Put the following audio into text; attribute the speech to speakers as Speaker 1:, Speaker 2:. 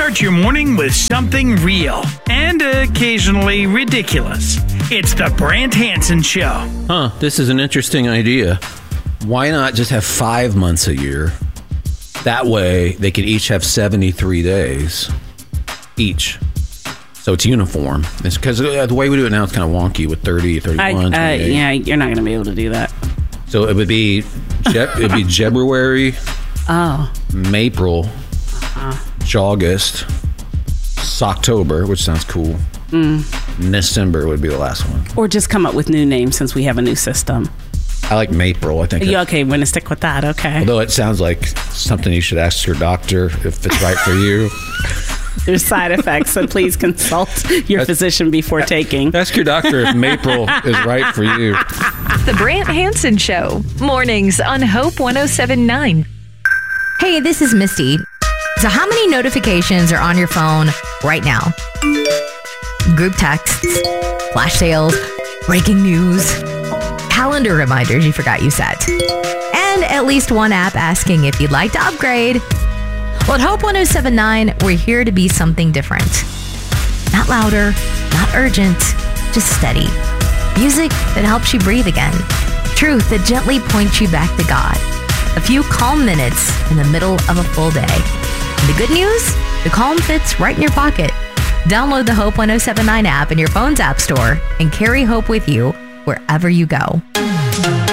Speaker 1: Start your morning with something real and occasionally ridiculous. It's the Brant Hansen Show.
Speaker 2: This is an interesting idea. Why not just have 5 months a year? That way, they could each have 73 days each. So it's uniform. It's because the way we do it now is kind of wonky with 30, 31, 28.
Speaker 3: Yeah, you're not going to be able to do that.
Speaker 2: So it would be February, April, August, October, which sounds cool. December would be the last one.
Speaker 3: Or just come up with new names since we have a new system.
Speaker 2: I like April. I think.
Speaker 3: Okay, we're going to stick with that. Okay.
Speaker 2: Although it sounds like something you should ask your doctor if it's right for you.
Speaker 3: There's side effects, so please consult your physician before taking.
Speaker 2: Ask your doctor if April is right for you.
Speaker 4: The Brant Hansen Show. Mornings on Hope 107.9.
Speaker 5: Hey, this is Misty. So how many notifications are on your phone right now? Group texts, flash sales, breaking news, calendar reminders you forgot you set, and at least one app asking if you'd like to upgrade. Well, at Hope 107.9, we're here to be something different. Not louder, not urgent, just steady. Music that helps you breathe again. Truth that gently points you back to God. A few calm minutes in the middle of a full day. And the good news? The calm fits right in your pocket. Download the Hope 107.9 app in your phone's app store and carry Hope with you wherever you go.